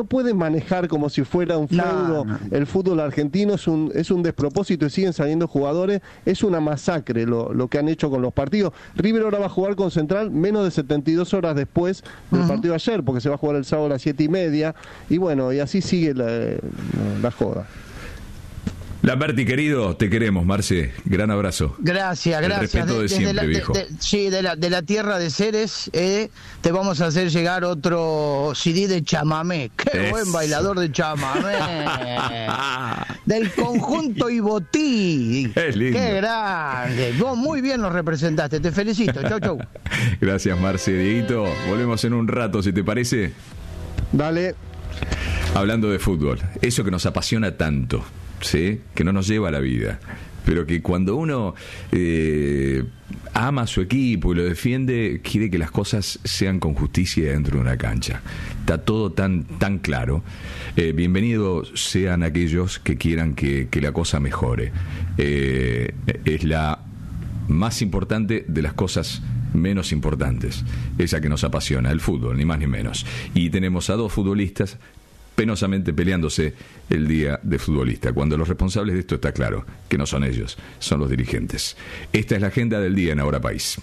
no pueden manejar como si fuera un feudo. No. El fútbol argentino es un despropósito y siguen saliendo jugadores. Es una masacre lo que han hecho con los partidos. River ahora va a jugar con Central menos de 72 horas después del partido de ayer, porque se va a jugar el sábado a las 7:30. Y bueno, y así sigue la joda. Lamberti, querido, te queremos, Marce. Gran abrazo. Gracias. El respeto de siempre, viejo. De la tierra de Ceres, te vamos a hacer llegar otro CD de chamamé. ¡Qué buen bailador de chamamé! Del conjunto Ibotí. ¡Qué lindo! ¡Qué grande! Vos muy bien nos representaste, te felicito. Chau. Gracias, Marce. Dieguito, volvemos en un rato, si te parece. Dale. Hablando de fútbol, eso que nos apasiona tanto, ¿sí? Que no nos lleva a la vida, pero que cuando uno ama a su equipo y lo defiende, quiere que las cosas sean con justicia dentro de una cancha. Está todo tan claro. Bienvenidos sean aquellos que quieran que la cosa mejore. Es la más importante de las cosas menos importantes, esa que nos apasiona, el fútbol, ni más ni menos. Y tenemos a dos futbolistas penosamente peleándose el día de futbolista, cuando los responsables de esto está claro, que no son ellos, son los dirigentes. Esta es la agenda del día en Ahora País.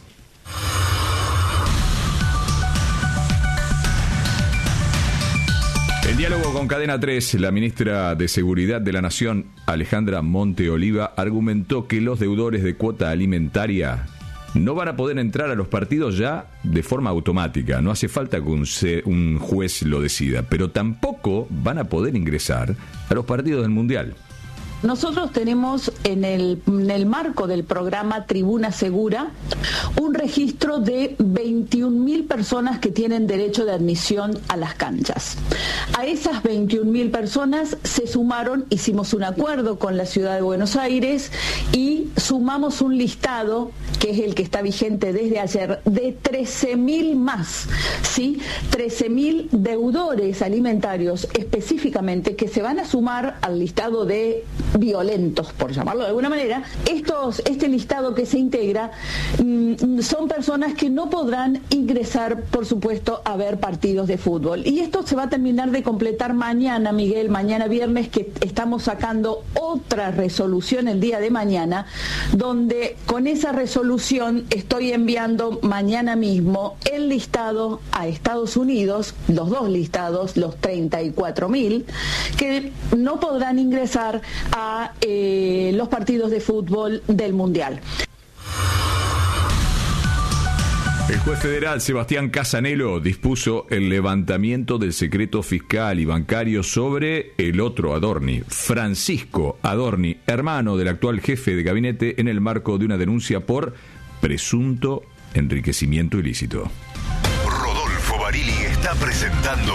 En diálogo con Cadena 3, la ministra de Seguridad de la Nación, Alejandra Monteoliva, argumentó que los deudores de cuota alimentaria no van a poder entrar a los partidos ya de forma automática. No hace falta que un juez lo decida, pero tampoco van a poder ingresar a los partidos del Mundial. Nosotros tenemos en el marco del programa Tribuna Segura un registro de 21.000 personas que tienen derecho de admisión a las canchas. A esas 21.000 personas se sumaron, hicimos un acuerdo con la Ciudad de Buenos Aires y sumamos un listado, que es el que está vigente desde ayer, de 13.000 más, ¿sí? 13.000 deudores alimentarios específicamente que se van a sumar al listado de violentos, por llamarlo de alguna manera. Este listado que se integra son personas que no podrán ingresar, por supuesto, a ver partidos de fútbol. Y esto se va a terminar de completar mañana, Miguel, mañana viernes, que estamos sacando otra resolución el día de mañana, donde con esa resolución estoy enviando mañana mismo el listado a Estados Unidos, los dos listados, los 34.000, que no podrán ingresar a los partidos de fútbol del Mundial. El juez federal Sebastián Casanelo dispuso el levantamiento del secreto fiscal y bancario sobre el otro Adorni, Francisco Adorni, hermano del actual jefe de gabinete, en el marco de una denuncia por presunto enriquecimiento ilícito. Rodolfo Barili está presentando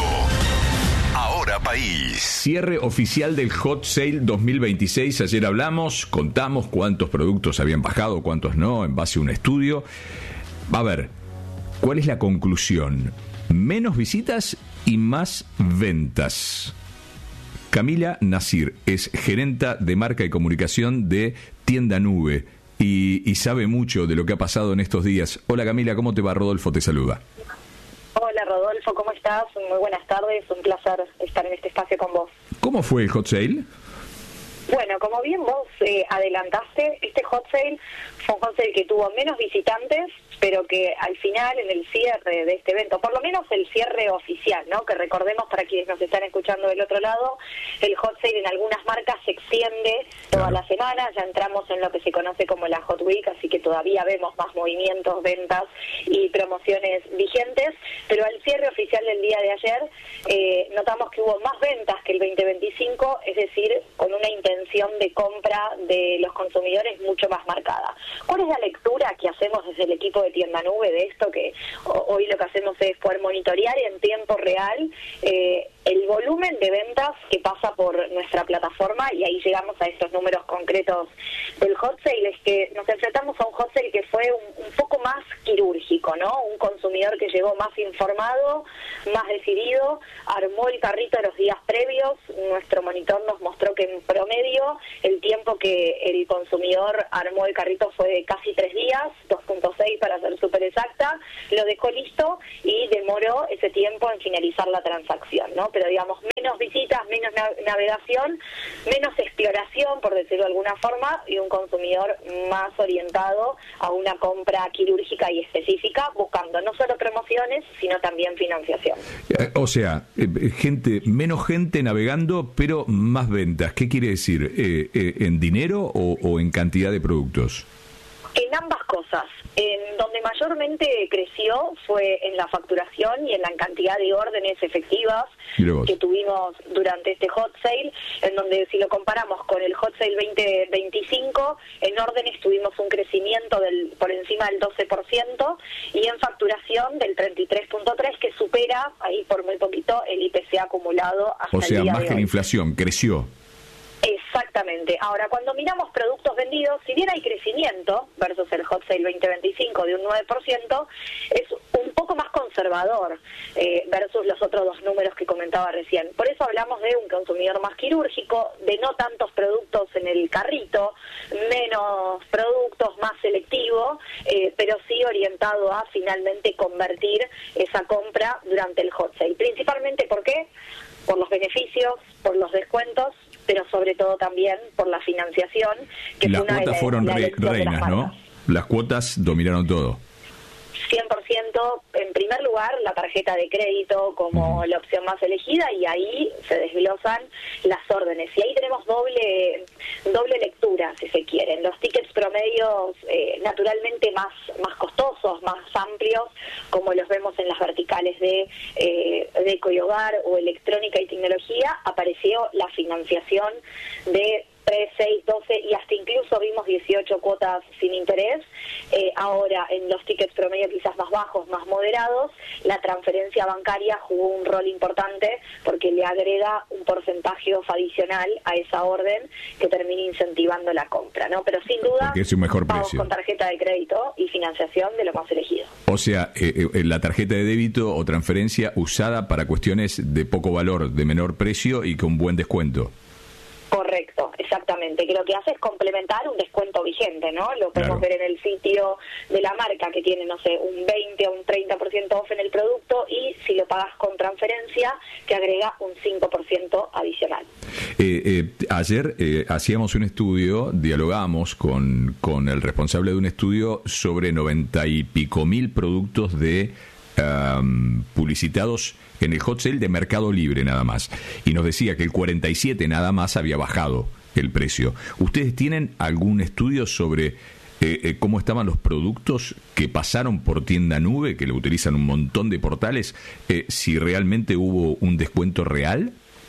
Ahora País. Cierre oficial del Hot Sale 2026. Ayer contamos cuántos productos habían bajado, cuántos no, en base a un estudio. A ver, ¿cuál es la conclusión? Menos visitas y más ventas. Camila Nasir es gerenta de marca y comunicación de Tienda Nube y sabe mucho de lo que ha pasado en estos días. Hola Camila, ¿cómo te va? Rodolfo te saluda. Hola Rodolfo, ¿cómo estás? Muy buenas tardes, un placer estar en este espacio con vos. ¿Cómo fue el Hot Sale? Bueno, como bien vos adelantaste, este Hot Sale fue un Hot Sale que tuvo menos visitantes, pero que al final, en el cierre de este evento, por lo menos el cierre oficial, ¿no? Que recordemos, para quienes nos están escuchando del otro lado, el Hot Sale en algunas marcas se extiende toda la semana, ya entramos en lo que se conoce como la Hot Week, así que todavía vemos más movimientos, ventas y promociones vigentes, pero al cierre oficial del día de ayer notamos que hubo más ventas que el 2025, es decir, con una intención de compra de los consumidores mucho más marcada. ¿Cuál es la lectura que hacemos desde el equipo de Tienda Nube de esto? Que hoy lo que hacemos es poder monitorear en tiempo real el volumen de ventas que pasa por nuestra plataforma, y ahí llegamos a estos números concretos del Hot Sale. Es que nos enfrentamos a un Hot Sale que fue un poco más quirúrgico, ¿no? Un consumidor que llegó más informado, más decidido, armó el carrito los días previos. Nuestro monitor nos mostró que en promedio el tiempo que el consumidor armó el carrito fue de casi 3 días, 2.6 para ser súper exacta, lo dejó listo y demoró ese tiempo en finalizar la transacción, ¿no? Pero digamos, menos visitas, menos navegación, menos exploración, por decirlo de alguna forma, y un consumidor más orientado a una compra quirúrgica y específica, buscando no solo promociones, sino también financiación. O sea, menos gente navegando, pero más ventas. ¿Qué quiere decir? ¿En dinero o en cantidad de productos? En ambas cosas. En donde mayormente creció fue en la facturación y en la cantidad de órdenes efectivas que tuvimos durante este hot sale, en donde si lo comparamos con el hot sale 2025, en órdenes tuvimos un crecimiento por encima del 12% y en facturación del 33.3%, que supera ahí por muy poquito el IPC acumulado hasta el día de hoy. O sea, más que la inflación, creció. Exactamente. Ahora, cuando miramos productos vendidos, si bien hay crecimiento versus el Hot Sale 2025 de un 9%, es un poco más conservador versus los otros dos números que comentaba recién. Por eso hablamos de un consumidor más quirúrgico, de no tantos productos en el carrito, menos productos, más selectivo, pero sí orientado a finalmente convertir esa compra durante el Hot Sale. Principalmente, ¿por qué? Por los beneficios, por los descuentos, pero sobre todo también por la financiación, que las cuotas fueron reinas, ¿no? Las cuotas dominaron todo. 100%, en primer lugar, la tarjeta de crédito como la opción más elegida, y ahí se desglosan las órdenes. Y ahí tenemos doble lectura, si se quieren. Los tickets promedios naturalmente más costosos, más amplios, como los vemos en las verticales de Deco y Hogar o electrónica y tecnología, apareció la financiación de 3, 6, 12 y hasta incluso vimos 18 cuotas sin interés. Ahora, en los tickets promedio quizás más bajos, más moderados, la transferencia bancaria jugó un rol importante porque le agrega un porcentaje adicional a esa orden que termina incentivando la compra, ¿no? Pero sin duda, porque es un mejor pagos precio con tarjeta de crédito y financiación de lo más elegido. O sea, la tarjeta de débito o transferencia usada para cuestiones de poco valor, de menor precio y con buen descuento. Correcto, exactamente, que lo que hace es complementar un descuento vigente, ¿no? Lo podemos ver en el sitio de la marca, que tiene, no sé, un 20 o un 30% off en el producto, y si lo pagas con transferencia, te agrega un 5% adicional. Ayer hacíamos un estudio, dialogamos con el responsable de un estudio sobre 90 y pico mil productos de publicitados en el hot sale de Mercado Libre nada más, y nos decía que el 47 nada más había bajado el precio. ¿Ustedes tienen algún estudio sobre cómo estaban los productos que pasaron por Tienda Nube, que lo utilizan un montón de portales, si realmente hubo un descuento real?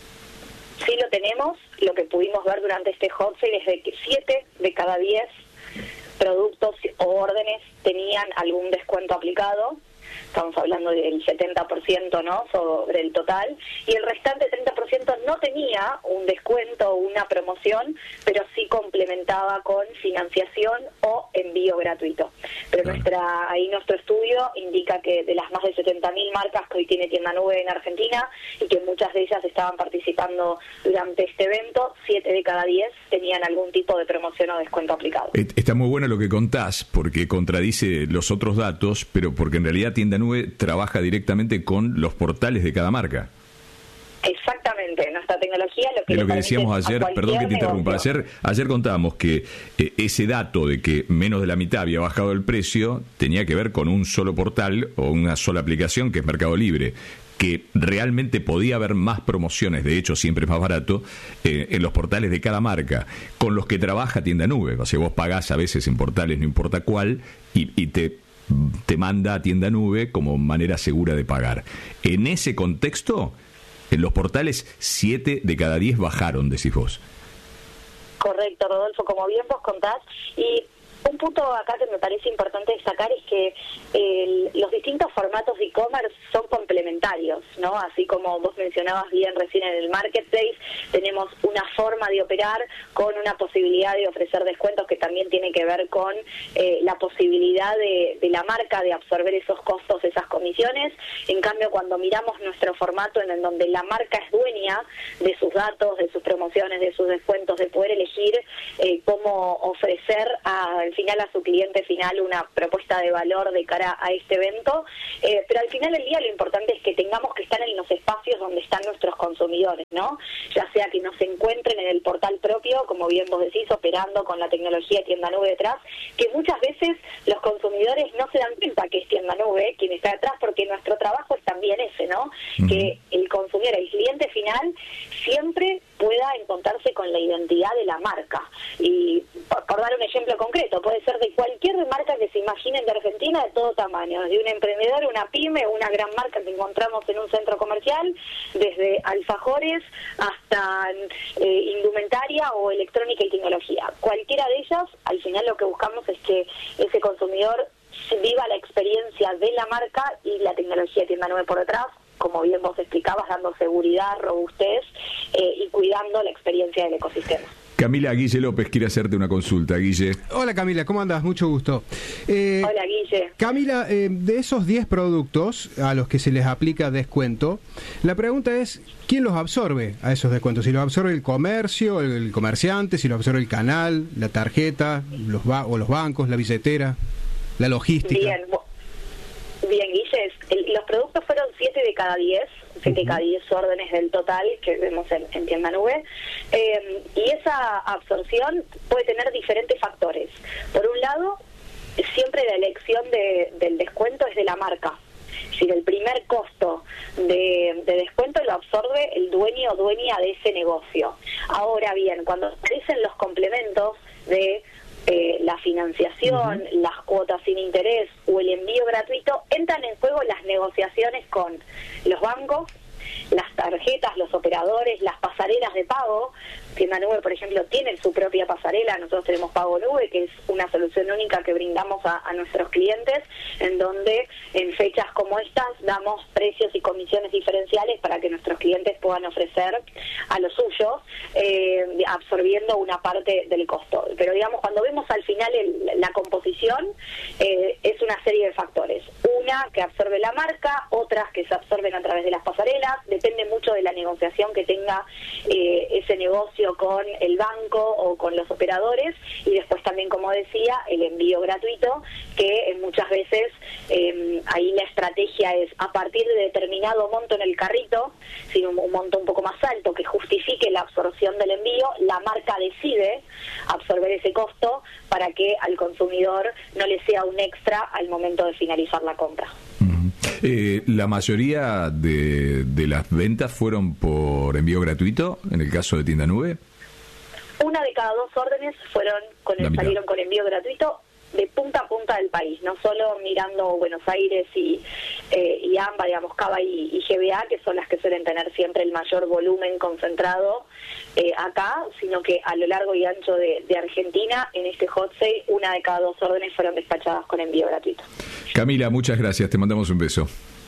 Sí lo tenemos. Lo que pudimos ver durante este hot sale es de que 7 de cada 10 productos o órdenes tenían algún descuento aplicado. Estamos hablando del 70%, ¿no?, sobre el total, y el restante 30% no tenía un descuento o una promoción, pero sí complementaba con financiación o envío gratuito. Pero nuestro estudio indica que de las más de 70.000 marcas que hoy tiene Tienda Nube en Argentina, y que muchas de ellas estaban participando durante este evento, 7 de cada 10 tenían algún tipo de promoción o descuento aplicado. Está muy bueno lo que contás, porque contradice los otros datos, pero porque en realidad Tienda Nube trabaja directamente con los portales de cada marca. Exactamente, nuestra tecnología lo que decíamos ayer, perdón que te interrumpa, ayer contábamos que ese dato de que menos de la mitad había bajado el precio tenía que ver con un solo portal o una sola aplicación, que es Mercado Libre, que realmente podía haber más promociones, de hecho siempre es más barato, en los portales de cada marca, con los que trabaja Tienda Nube. O sea, vos pagás a veces en portales, no importa cuál, y te manda a Tienda Nube como manera segura de pagar. En ese contexto, en los portales 7 de cada 10 bajaron, decís vos. Correcto, Rodolfo, como bien vos contás. Y un punto acá que me parece importante destacar es que los distintos formatos de e-commerce son complementarios, ¿no? Así como vos mencionabas bien recién en el marketplace, tenemos una forma de operar con una posibilidad de ofrecer descuentos que también tiene que ver con la posibilidad de la marca de absorber esos costos, esas comisiones. En cambio, cuando miramos nuestro formato en donde la marca es dueña de sus datos, de sus promociones, de sus descuentos, de poder elegir cómo ofrecer al al final a su cliente final una propuesta de valor de cara a este evento, pero al final del día lo importante es que tengamos que estar en los espacios donde están nuestros consumidores, ¿no? Ya sea que nos encuentren en el portal propio, como bien vos decís, operando con la tecnología de tienda nube detrás, que muchas veces los consumidores no se dan cuenta que es tienda nube quien está detrás, porque nuestro trabajo es también ese, ¿no? Que el consumidor, el cliente final, siempre pueda encontrarse con la identidad de la marca. Y por dar un ejemplo concreto, puede ser de cualquier marca que se imaginen de Argentina, de todo tamaño, desde un emprendedor, una pyme, una gran marca que encontramos en un centro comercial, desde alfajores hasta indumentaria o electrónica y tecnología. Cualquiera de ellas, al final lo que buscamos es que ese consumidor viva la experiencia de la marca y la tecnología de tienda nube por detrás, como bien vos explicabas, dando seguridad, robustez y cuidando la experiencia del ecosistema. Camila, Guille López quiere hacerte una consulta. Guille. Hola Camila, ¿cómo andás? Mucho gusto. Hola Guille. Camila, de esos 10 productos a los que se les aplica descuento, la pregunta es, ¿quién los absorbe a esos descuentos? Si los absorbe el comercio, el comerciante, si los absorbe el canal, la tarjeta, los bancos, la billetera, la logística. Bien, Guille, los productos fueron 7 de cada 10 órdenes del total que vemos en tienda nube, y esa absorción puede tener diferentes factores. Por un lado, siempre la elección del descuento es de la marca. Es decir, el primer costo de descuento lo absorbe el dueño o dueña de ese negocio. Ahora bien, cuando aparecen los complementos de la financiación, las cuotas sin interés o el envío gratuito, entran en juego las negociaciones con los bancos, las tarjetas, los operadores, las pasarelas de pago. Tienda Nube, por ejemplo, tiene su propia pasarela. Nosotros tenemos Pago Nube, que es una solución única que brindamos a nuestros clientes, en donde en fechas como estas damos precios y comisiones diferenciales para que nuestros clientes puedan ofrecer a los suyos, absorbiendo una parte del costo. Pero digamos, cuando vemos al final la composición, es una serie de factores. Una que absorbe la marca, otras que se absorben a través de las pasarelas. Depende mucho de la negociación que tenga ese negocio con el banco o con los operadores, y después también, como decía, el envío gratuito, que muchas veces ahí la estrategia es, a partir de determinado monto en el carrito, si un monto un poco más alto que justifique la absorción del envío, la marca decide absorber ese costo para que al consumidor no le sea un extra al momento de finalizar la compra. La mayoría de las ventas fueron por envío gratuito, en el caso de tienda nube. 1 de cada 2 órdenes salieron con envío gratuito de punta a punta del país, no solo mirando Buenos Aires y AMBA, digamos, Cava y GBA, que son las que suelen tener siempre el mayor volumen concentrado acá, sino que a lo largo y ancho de Argentina, en este hot sale, 1 de cada 2 órdenes fueron despachadas con envío gratuito. Camila, muchas gracias, te mandamos un beso.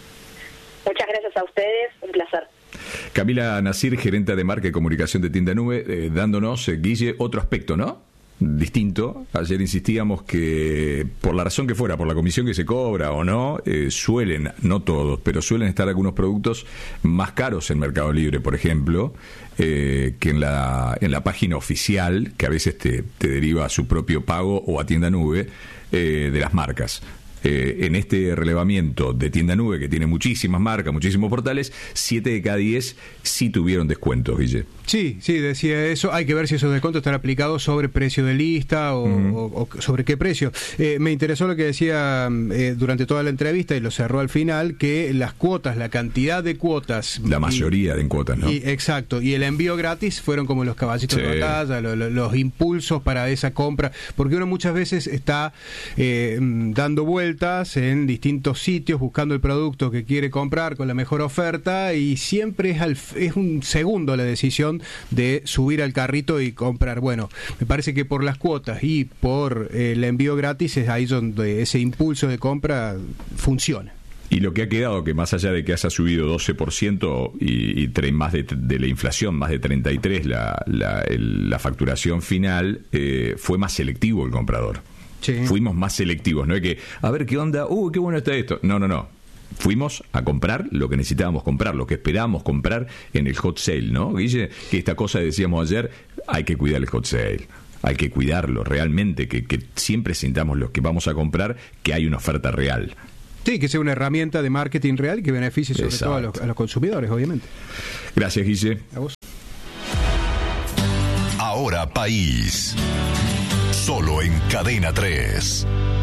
Muchas gracias a ustedes, un placer. Camila Nasir, gerente de marca y comunicación de Tienda Nube, dándonos, Guille, otro aspecto, ¿no? Distinto. Ayer insistíamos que, por la razón que fuera, por la comisión que se cobra o no, suelen, no todos, pero suelen estar algunos productos más caros en Mercado Libre, por ejemplo, que en la página oficial, que a veces te deriva a su propio pago o a Tienda Nube, de las marcas. En este relevamiento de Tienda Nube, que tiene muchísimas marcas, muchísimos portales, 7 de cada 10 sí tuvieron descuentos, Guille. Sí, decía eso. Hay que ver si esos descuentos están aplicados sobre precio de lista o sobre qué precio. Me interesó lo que decía durante toda la entrevista, y lo cerró al final, que las cuotas, la cantidad de cuotas... La mayoría de cuotas, ¿no? Exacto. Y el envío gratis fueron como los caballitos de batalla, los impulsos para esa compra, porque uno muchas veces está dando vueltas en distintos sitios buscando el producto que quiere comprar con la mejor oferta, y siempre es un segundo la decisión de subir al carrito y comprar. Bueno, me parece que por las cuotas y por el envío gratis es ahí donde ese impulso de compra funciona. Y lo que ha quedado, que más allá de que haya subido 12% y más de la inflación, más de 33% la facturación final, fue más selectivo el comprador. Sí. Fuimos más selectivos, no es que, a ver qué onda, qué bueno está esto. No. Fuimos a comprar lo que necesitábamos comprar, lo que esperábamos comprar en el hot sale, ¿no, Guille? Que esta cosa decíamos ayer, hay que cuidar el hot sale. hay que cuidarlo realmente, que siempre sintamos los que vamos a comprar que hay una oferta real. Sí, que sea una herramienta de marketing real que beneficie sobre todo a los consumidores, obviamente. Gracias, Guille. A vos. Ahora País. Solo en Cadena 3.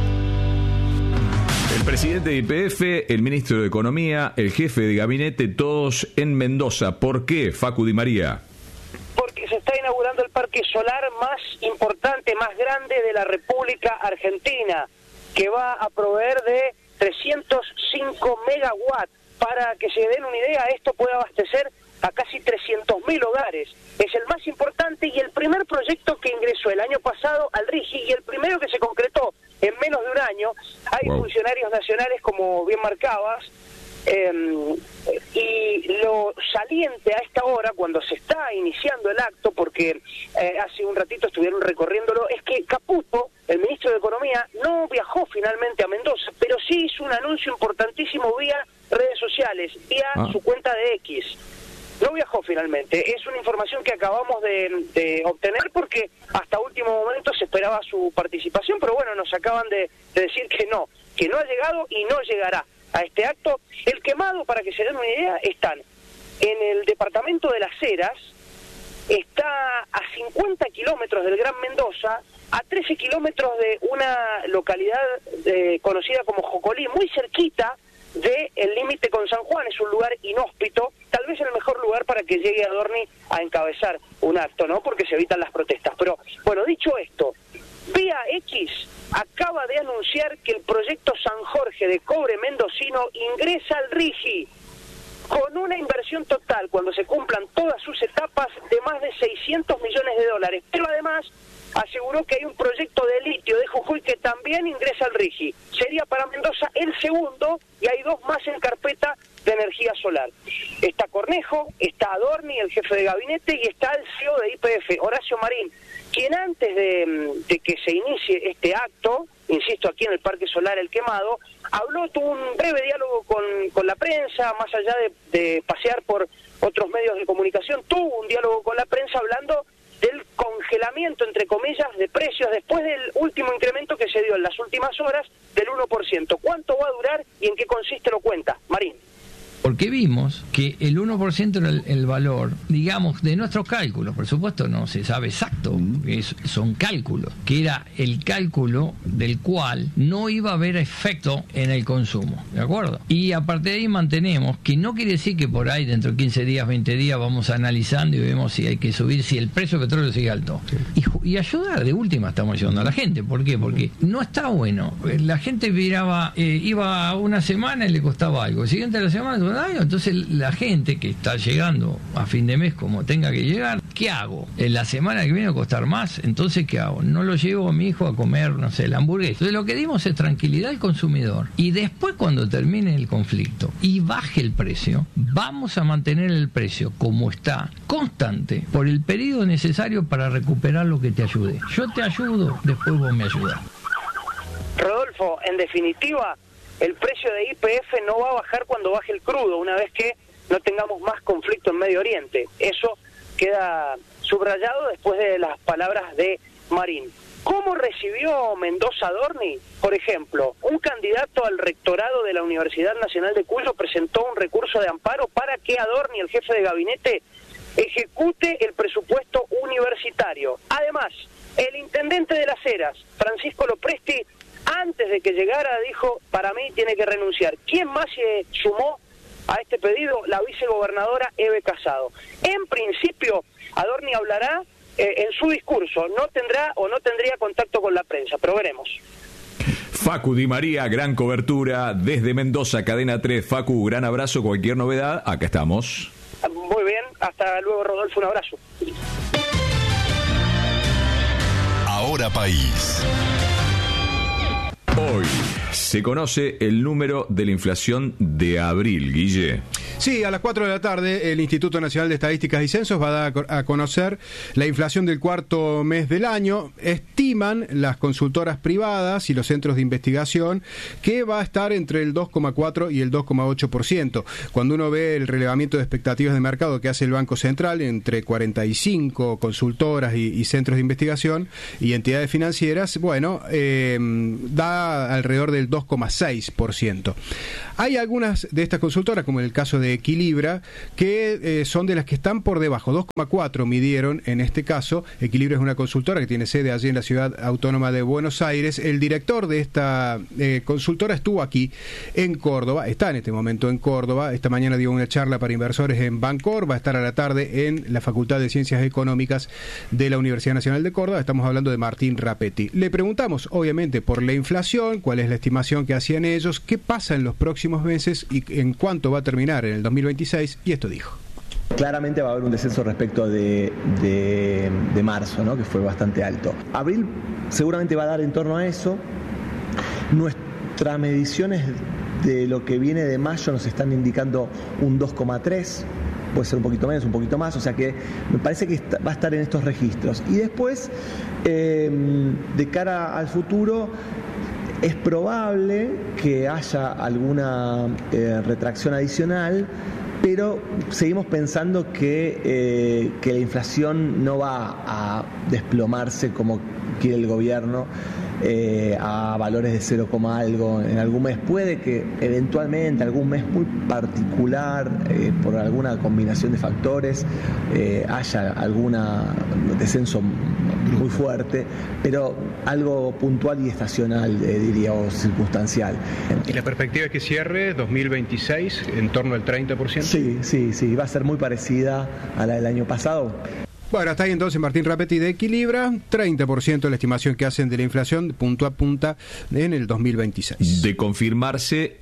El presidente de YPF, el ministro de Economía, el jefe de gabinete, todos en Mendoza. ¿Por qué, Facu Di María? Porque se está inaugurando el parque solar más importante, más grande de la República Argentina, que va a proveer de 305 megawatts. Para que se den una idea, esto puede abastecer a casi 300.000 hogares. Es el más importante y el primer proyecto que ingresó el año pasado al RIGI y el primero que se concretó en menos de un año. Hay funcionarios nacionales, como bien marcabas, y lo saliente a esta hora, cuando se está iniciando el acto, porque hace un ratito estuvieron recorriéndolo, es que Caputo, el ministro de Economía, no viajó finalmente a Mendoza, pero sí hizo un anuncio importantísimo vía redes sociales, vía su cuenta de X. No viajó finalmente, es una información que acabamos de obtener porque hasta último momento se esperaba su participación, pero bueno, nos acaban de decir que no ha llegado y no llegará a este acto. El quemado, para que se den una idea, están en el departamento de Las Heras, está a 50 kilómetros del Gran Mendoza, a 13 kilómetros de una localidad conocida como Jocolí, muy cerquita del límite con San Juan. Es un lugar inhóspito, tal vez el mejor lugar para que llegue Adorni a encabezar un acto, ¿no? Porque se evitan las protestas. Pero, bueno, dicho esto, vía X acaba de anunciar que el proyecto San Jorge de cobre mendocino ingresa al RIGI con una inversión total, cuando se cumplan todas sus etapas, de más de 600 millones de dólares. Pero además aseguró que hay un proyecto de litio de Jujuy que también ingresa al RIGI. Sería para Mendoza el segundo y hay dos más en carpeta de energía solar. Está Cornejo, está Adorni, el jefe de gabinete, y está el CEO de YPF, Horacio Marín, quien antes de que se inicie este acto, insisto, aquí en el Parque Solar El Quemado, tuvo un breve diálogo con la prensa, más allá de pasear por otros medios de comunicación, tuvo un diálogo con la prensa hablando del congelamiento, entre comillas, de precios después del último incremento que se dio en las últimas horas del 1%. ¿Cuánto va a durar y en qué consiste? Lo cuenta Marín. Porque vimos que el 1% era el valor, digamos, de nuestros cálculos. Por supuesto no se sabe exacto, son cálculos, que era el cálculo del cual no iba a haber efecto en el consumo, ¿de acuerdo? Y a partir de ahí mantenemos, que no quiere decir que por ahí dentro de 15 días, 20 días vamos analizando y vemos si hay que subir, si el precio del petróleo sigue alto. Y ayudar, de última estamos ayudando a la gente. ¿Por qué? Porque no está bueno. La gente miraba, iba una semana y le costaba algo. El siguiente de la semana, entonces la gente que está llegando a fin de mes como tenga que llegar, ¿qué hago? En la semana que viene va a costar más, entonces ¿qué hago? No lo llevo a mi hijo a comer, no sé, la hamburguesa. Entonces lo que dimos es tranquilidad al consumidor, y después, cuando termine el conflicto y baje el precio, vamos a mantener el precio como está, constante, por el periodo necesario para recuperar lo que te ayude. Yo te ayudo, después vos me ayudás. Rodolfo, en definitiva, el precio de YPF no va a bajar cuando baje el crudo, una vez que no tengamos más conflicto en Medio Oriente. Eso queda subrayado después de las palabras de Marín. ¿Cómo recibió Mendoza Adorni? Por ejemplo, un candidato al rectorado de la Universidad Nacional de Cuyo presentó un recurso de amparo para que Adorni, el jefe de gabinete, ejecute el presupuesto universitario. Además, el intendente de Las Heras, Francisco Lopresti, antes de que llegara, dijo: para mí tiene que renunciar. ¿Quién más se sumó a este pedido? La vicegobernadora Eve Casado. En principio, Adorni hablará en su discurso. No tendría contacto con la prensa, pero veremos. Facu Di María, gran cobertura desde Mendoza, Cadena 3. Facu, gran abrazo. Cualquier novedad, acá estamos. Muy bien, hasta luego, Rodolfo, un abrazo. Ahora País. Hoy se conoce el número de la inflación de abril, Guille. Sí, a las 4 de la tarde el Instituto Nacional de Estadísticas y Censos va a dar a conocer la inflación del cuarto mes del año. Estiman las consultoras privadas y los centros de investigación que va a estar entre el 2,4 y el 2,8%. Cuando uno ve el relevamiento de expectativas de mercado que hace el Banco Central entre 45 consultoras y centros de investigación y entidades financieras, bueno, da alrededor del 2,6%. Hay algunas de estas consultoras, como en el caso de Equilibra, que son de las que están por debajo. 2,4 midieron en este caso. Equilibra es una consultora que tiene sede allí en la Ciudad Autónoma de Buenos Aires. El director de esta consultora estuvo aquí en Córdoba, está en este momento en Córdoba. Esta mañana dio una charla para inversores en Bancor, va a estar a la tarde en la Facultad de Ciencias Económicas de la Universidad Nacional de Córdoba. Estamos hablando de Martín Rapetti. Le preguntamos, obviamente, por la inflación, cuál es la estimación que hacían ellos, qué pasa en los próximos meses y en cuánto va a terminar en el 2026, y esto dijo. Claramente va a haber un descenso respecto de marzo, ¿no? Que fue bastante alto. Abril seguramente va a dar en torno a eso. Nuestras mediciones de lo que viene de mayo nos están indicando un 2,3, puede ser un poquito menos, un poquito más, o sea que me parece que va a estar en estos registros. Y después, de cara al futuro, es probable que haya alguna retracción adicional, pero seguimos pensando que la inflación no va a desplomarse como quiere el gobierno a valores de 0, algo en algún mes. Puede que eventualmente algún mes muy particular, por alguna combinación de factores, haya algún descenso muy fuerte, pero algo puntual y estacional, diría, o circunstancial. ¿Y la perspectiva es que cierre 2026 en torno al 30%? Sí, va a ser muy parecida a la del año pasado. Bueno, hasta ahí entonces Martín Rapetti de Equilibra, 30% la estimación que hacen de la inflación punto a punta en el 2026. De confirmarse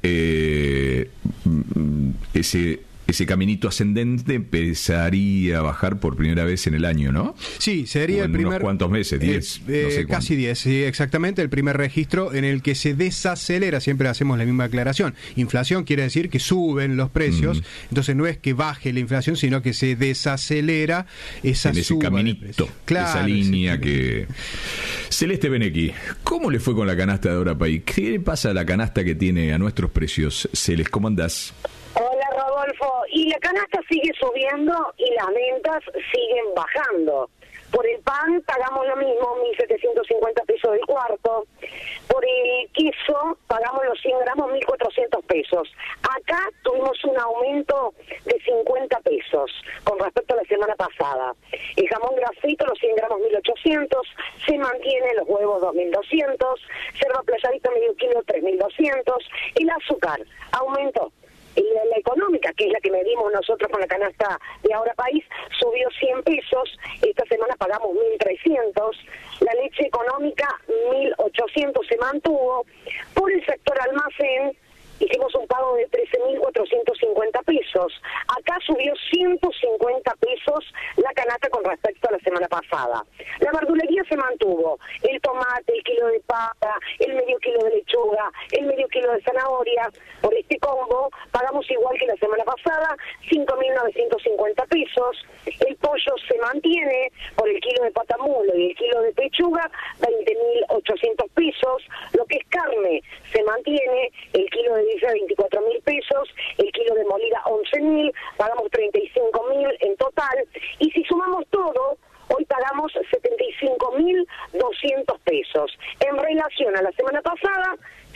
ese caminito ascendente empezaría a bajar por primera vez en el año, ¿no? Sí, sería el primer... ¿Unos cuántos meses? 10, no sé casi 10, sí, exactamente, el primer registro en el que se desacelera, siempre hacemos la misma aclaración. Inflación quiere decir que suben los precios, entonces no es que baje la inflación, sino que se desacelera esa ese suba caminito, claro, esa línea que... Celeste Benecchi, ¿cómo le fue con la canasta de Ahora País? ¿Qué le pasa a la canasta que tiene a nuestros precios? Celeste, ¿cómo andás? Hola Rodolfo, y la canasta sigue subiendo y las ventas siguen bajando. Por el pan pagamos lo mismo, 1.750 pesos el cuarto. Por el queso pagamos los 100 gramos, 1.400 pesos. Acá tuvimos un aumento de 50 pesos con respecto a la semana pasada. El jamón grasito, los 100 gramos, 1.800. Se mantiene los huevos, 2.200. Cerdo playadito, medio kilo, 3.200. El azúcar aumentó. La económica, que es la que medimos nosotros con la canasta de Ahora País, subió 100 pesos, esta semana pagamos 1.300, la leche económica 1.800 se mantuvo. Por el sector almacén hicimos un pago de 13.450 pesos. Acá subió 150 pesos la canasta con respecto a la semana pasada. La verdulería se mantuvo. El tomate, el kilo de papa, el medio kilo de lechuga, el medio kilo de zanahoria. Por este combo pagamos igual que la semana pasada, 5.950 pesos. El pollo se mantiene por el kilo de patamulo y el kilo de pechuga, 20.800 pesos. Lo que es carne se mantiene, el kilo de 24.000 pesos, el kilo de molida 11.000, pagamos 35.000 en total, y si sumamos todo, hoy pagamos 75.200 pesos. En relación a la semana pasada,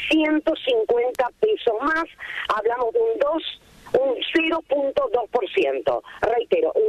150 pesos más, hablamos de un 0.2%, reitero, un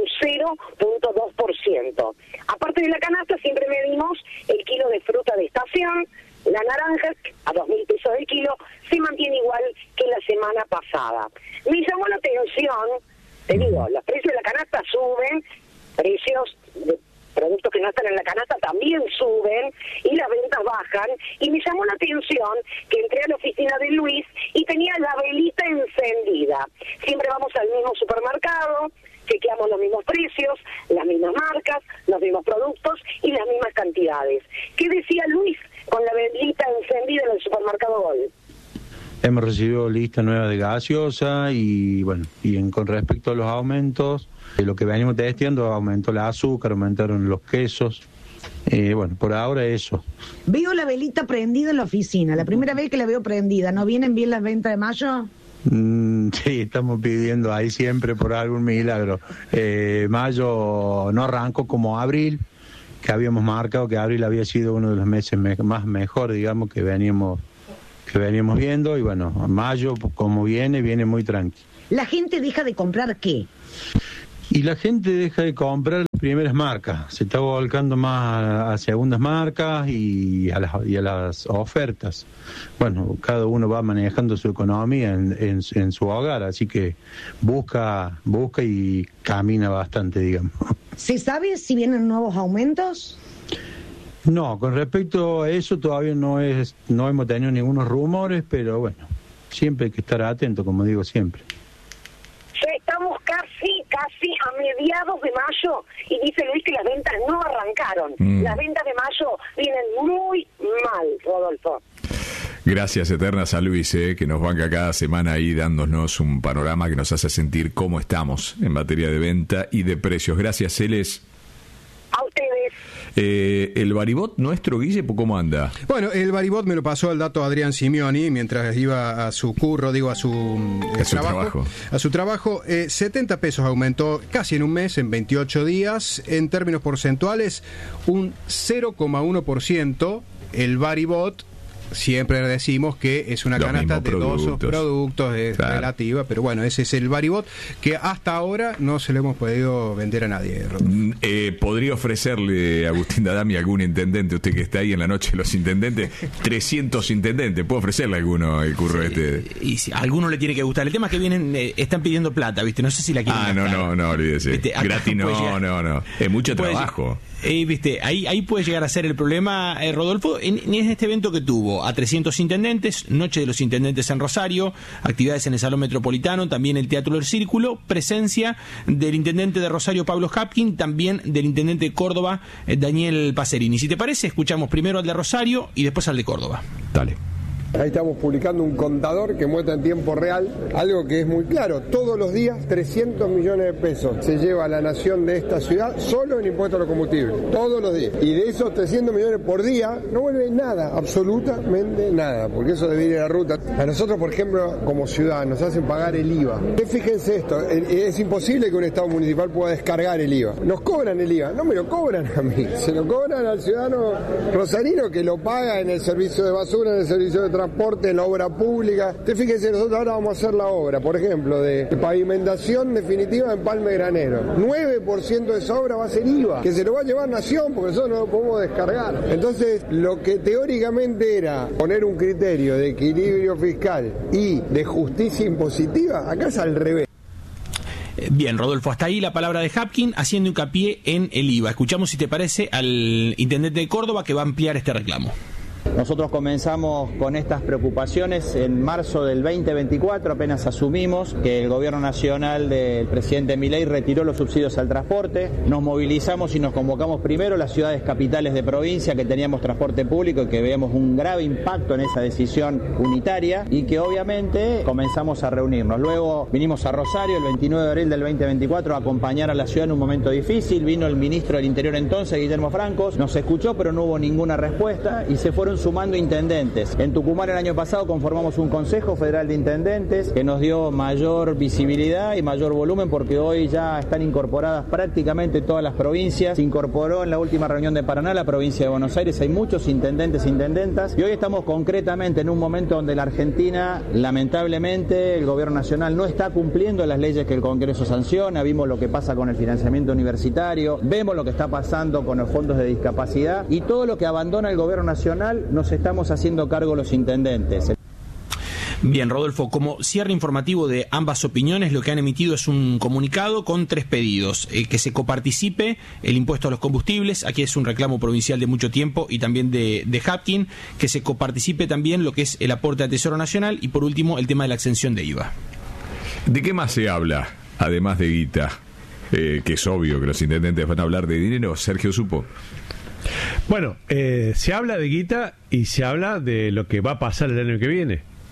0.2%. Aparte de la canasta, siempre medimos el kilo de fruta de estación. La naranja, a 2.000 pesos el kilo, se mantiene igual que la semana pasada. Me llamó la atención, te digo, los precios de la canasta suben, precios de productos que no están en la canasta también suben y las ventas bajan, y me llamó la atención que entré a la oficina de Luis y tenía la velita encendida. Siempre vamos al mismo supermercado, chequeamos los mismos precios, las mismas marcas, los mismos productos y las mismas cantidades. ¿Qué decía Luis con la velita encendida en el supermercado Gol? hemos recibido lista nueva de gaseosa y bueno, con respecto a los aumentos, lo que venimos testeando, aumentó el azúcar, aumentaron los quesos. Bueno, por ahora eso. Veo la velita prendida en la oficina, la primera vez que la veo prendida. ¿No vienen bien las ventas de mayo? Sí, estamos pidiendo ahí siempre por algún milagro. Mayo no arrancó como abril, que habíamos marcado que abril había sido uno de los meses más mejor, digamos, que veníamos viendo, y bueno, mayo como viene muy tranquilo. ¿La gente deja de comprar qué? Y la gente deja de comprar las primeras marcas, se está volcando más a segundas marcas y a las ofertas. Bueno, cada uno va manejando su economía en su hogar, así que busca y camina bastante, digamos. ¿Se sabe si vienen nuevos aumentos? No, con respecto a eso todavía no hemos tenido ningunos rumores, pero bueno, siempre hay que estar atento, como digo siempre. Estamos casi a mediados de mayo y dice Luis que las ventas no arrancaron. Las ventas de mayo vienen muy mal, Rodolfo. Gracias eternas a Luis, que nos banca cada semana ahí dándonos un panorama que nos hace sentir cómo estamos en materia de venta y de precios. Gracias, Celes. A ustedes. El Baribot nuestro, Guille, ¿cómo anda? Bueno, el Baribot me lo pasó el dato Adrián Simeoni mientras iba a su curro, a su trabajo. A su trabajo, 70 pesos aumentó casi en un mes, en 28 días. En términos porcentuales, un 0,1%. El Baribot, siempre decimos que es una canasta de dos productos, es relativa, pero bueno, ese es el Baribot que hasta ahora no se lo hemos podido vender a nadie. ¿Podría ofrecerle a Agustín Dadami algún intendente, usted que está ahí en la noche de los intendentes, 300 intendentes, puede ofrecerle alguno el curro Y si a alguno le tiene que gustar, el tema es que vienen, están pidiendo plata, ¿viste? No sé si la quieren gastar. No, olvídese. Gratis no, es mucho trabajo. Viste, ahí puede llegar a ser el problema, Rodolfo, en este evento que tuvo a 300 intendentes, Noche de los Intendentes en Rosario, actividades en el Salón Metropolitano, también el Teatro del Círculo, presencia del intendente de Rosario, Pablo Hapkin, también del intendente de Córdoba, Daniel Pacerini. Si te parece, escuchamos primero al de Rosario y después al de Córdoba. Dale. Ahí estamos publicando un contador que muestra en tiempo real algo que es muy claro. Todos los días 300 millones de pesos se lleva a la nación de esta ciudad solo en impuestos a los combustibles. Todos los días. Y de esos 300 millones por día no vuelve nada, absolutamente nada, porque eso debe ir a la ruta. A nosotros, por ejemplo, como ciudad, nos hacen pagar el IVA. Fíjense esto, es imposible que un Estado municipal pueda descargar el IVA. Nos cobran el IVA, no me lo cobran a mí, se lo cobran al ciudadano rosarino que lo paga en el servicio de basura, en el servicio de transporte, en la obra pública. Fíjense, nosotros ahora vamos a hacer la obra, por ejemplo, de pavimentación definitiva en Palme Granero. 9% de esa obra va a ser IVA, que se lo va a llevar Nación, porque nosotros no lo podemos descargar. Entonces, lo que teóricamente era poner un criterio de equilibrio fiscal y de justicia impositiva, acá es al revés. Bien, Rodolfo, hasta ahí la palabra de Hapkin haciendo hincapié en el IVA. Escuchamos, si te parece, al intendente de Córdoba que va a ampliar este reclamo. Nosotros comenzamos con estas preocupaciones en marzo del 2024, apenas asumimos que el gobierno nacional del presidente Milei retiró los subsidios al transporte. Nos movilizamos y nos convocamos primero las ciudades capitales de provincia que teníamos transporte público y que veíamos un grave impacto en esa decisión unitaria y que obviamente comenzamos a reunirnos. Luego vinimos a Rosario el 29 de abril del 2024 a acompañar a la ciudad en un momento difícil. Vino el ministro del Interior entonces, Guillermo Francos, nos escuchó pero no hubo ninguna respuesta y se fueron sumando intendentes. En Tucumán el año pasado conformamos un Consejo Federal de Intendentes que nos dio mayor visibilidad y mayor volumen porque hoy ya están incorporadas prácticamente todas las provincias. Se incorporó en la última reunión de Paraná la provincia de Buenos Aires, hay muchos intendentes e intendentas y hoy estamos concretamente en un momento donde la Argentina, lamentablemente, el gobierno nacional no está cumpliendo las leyes que el Congreso sanciona. Vimos lo que pasa con el financiamiento universitario, vemos lo que está pasando con los fondos de discapacidad y todo lo que abandona el gobierno nacional nos estamos haciendo cargo los intendentes. Bien, Rodolfo, como cierre informativo de ambas opiniones, lo que han emitido es un comunicado con 3 pedidos. Que se coparticipe el impuesto a los combustibles, aquí es un reclamo provincial de mucho tiempo y también de Hapkin, que se coparticipe también lo que es el aporte al Tesoro Nacional y por último el tema de la exención de IVA. ¿De qué más se habla, además de guita? Que es obvio que los intendentes van a hablar de dinero. Sergio Supo. Bueno, se habla de guita y se habla de lo que va a pasar el año que viene.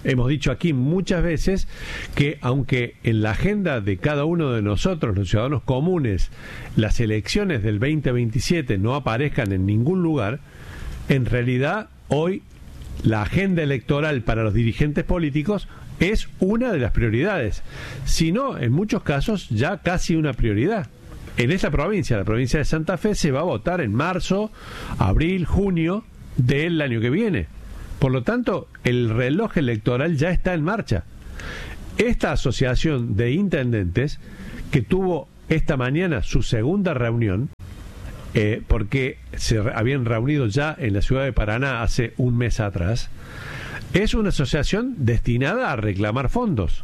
hemos dicho aquí muchas veces que aunque en la agenda de cada uno de nosotros, los ciudadanos comunes, las elecciones del 2027 no aparezcan en ningún lugar, en realidad hoy la agenda electoral para los dirigentes políticos es una de las prioridades, sino en muchos casos ya casi una prioridad. En esta provincia, la provincia de Santa Fe, se va a votar en marzo, abril, junio del año que viene. Por lo tanto, el reloj electoral ya está en marcha. Esta asociación de intendentes, que tuvo esta mañana su segunda reunión, porque se habían reunido ya en la ciudad de Paraná hace un mes atrás, es una asociación destinada a reclamar fondos.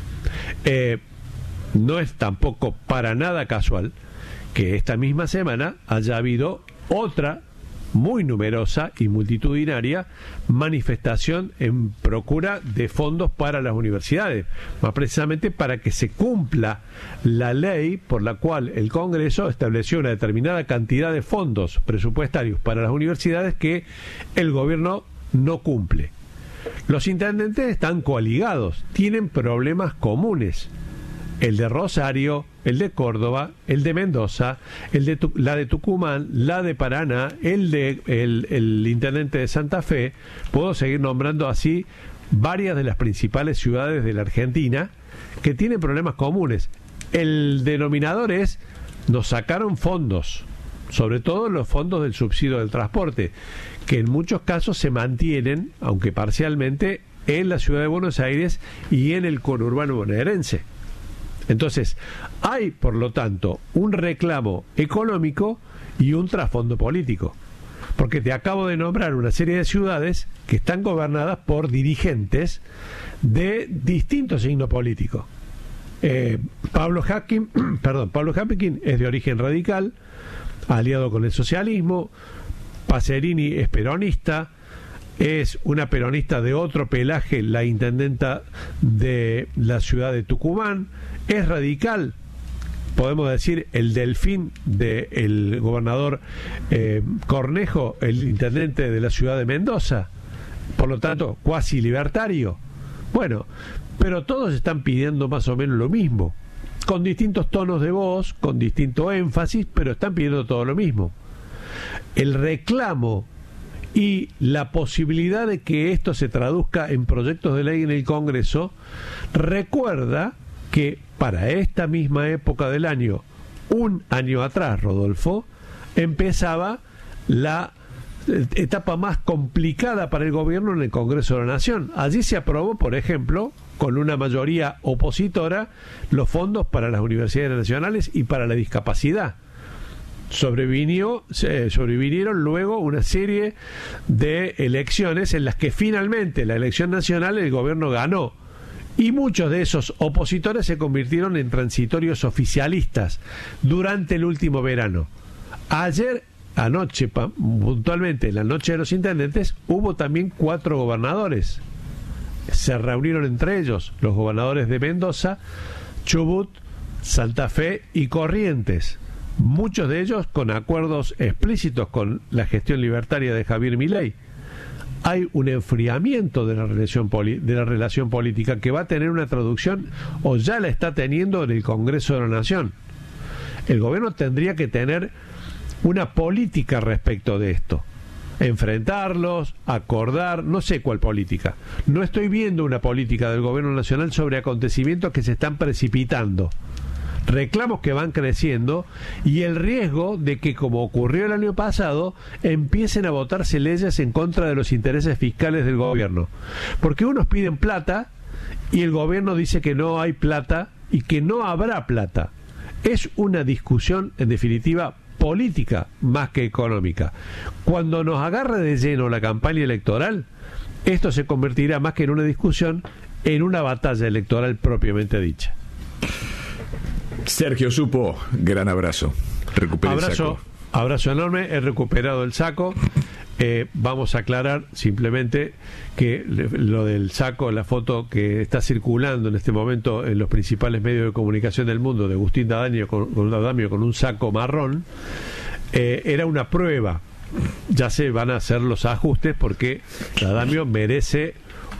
No es tampoco para nada casual que esta misma semana haya habido otra muy numerosa y multitudinaria manifestación en procura de fondos para las universidades, más precisamente para que se cumpla la ley por la cual el Congreso estableció una determinada cantidad de fondos presupuestarios para las universidades que el gobierno no cumple. Los intendentes están coaligados, tienen problemas comunes. El de Rosario, el de Córdoba, el de Mendoza, la de Tucumán, la de Paraná, el intendente de Santa Fe. Puedo seguir nombrando así varias de las principales ciudades de la Argentina que tienen problemas comunes. El denominador es: nos sacaron fondos, sobre todo los fondos del subsidio del transporte, que en muchos casos se mantienen, aunque parcialmente, en la ciudad de Buenos Aires y en el conurbano bonaerense. Entonces, hay, por lo tanto, un reclamo económico y un trasfondo político. Porque te acabo de nombrar una serie de ciudades que están gobernadas por dirigentes de distinto signo político. Pablo Hapkin es de origen radical, aliado con el socialismo. Pacerini es peronista, es una peronista de otro pelaje, la intendenta de la ciudad de Tucumán. Es radical, podemos decir, el delfín del gobernador Cornejo, el intendente de la ciudad de Mendoza, por lo tanto, cuasi libertario. Bueno, pero todos están pidiendo más o menos lo mismo, con distintos tonos de voz, con distinto énfasis, pero están pidiendo todo lo mismo. El reclamo y la posibilidad de que esto se traduzca en proyectos de ley en el Congreso recuerda que para esta misma época del año, un año atrás, Rodolfo, empezaba la etapa más complicada para el gobierno en el Congreso de la Nación. Allí se aprobó, por ejemplo, con una mayoría opositora, los fondos para las universidades nacionales y para la discapacidad. Sobrevinieron luego una serie de elecciones en las que finalmente la elección nacional el gobierno ganó. Y muchos de esos opositores se convirtieron en transitorios oficialistas durante el último verano. Anoche, puntualmente, en la noche de los intendentes, hubo también 4 gobernadores. Se reunieron entre ellos los gobernadores de Mendoza, Chubut, Santa Fe y Corrientes. Muchos de ellos con acuerdos explícitos con la gestión libertaria de Javier Milei. Hay un enfriamiento de la relación política que va a tener una traducción, o ya la está teniendo, en el Congreso de la Nación. El gobierno tendría que tener una política respecto de esto. Enfrentarlos, acordar, no sé cuál política. No estoy viendo una política del gobierno nacional sobre acontecimientos que se están precipitando. Reclamos que van creciendo y el riesgo de que, como ocurrió el año pasado, empiecen a votarse leyes en contra de los intereses fiscales del gobierno. Porque unos piden plata y el gobierno dice que no hay plata y que no habrá plata. Es una discusión, en definitiva, política más que económica. Cuando nos agarre de lleno la campaña electoral, esto se convertirá más que en una discusión, en una batalla electoral propiamente dicha. Sergio Supo, gran abrazo. Recupere el saco. Abrazo enorme, he recuperado el saco. Vamos a aclarar simplemente que lo del saco, la foto que está circulando en este momento en los principales medios de comunicación del mundo de Agustín D'Adamio con un saco marrón, era una prueba. Ya se van a hacer los ajustes porque D'Adamio merece